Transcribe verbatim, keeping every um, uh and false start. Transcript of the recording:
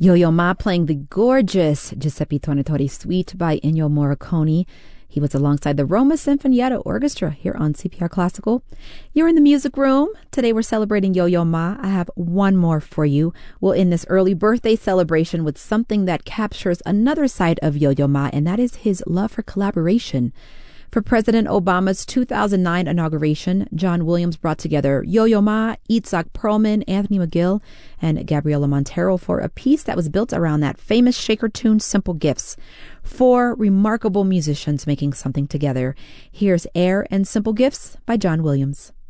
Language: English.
Yo-Yo Ma playing the gorgeous Giuseppe Tornatore Suite by Ennio Morricone. He was alongside the Roma Sinfonietta Orchestra here on C P R Classical. You're in the music room. Today we're celebrating Yo-Yo Ma. I have one more for you. We'll end this early birthday celebration with something that captures another side of Yo-Yo Ma, and that is his love for collaboration. For President Obama's two thousand nine inauguration, John Williams brought together Yo-Yo Ma, Itzhak Perlman, Anthony McGill, and Gabriela Montero for a piece that was built around that famous shaker tune, Simple Gifts. Four remarkable musicians making something together. Here's Air and Simple Gifts by John Williams.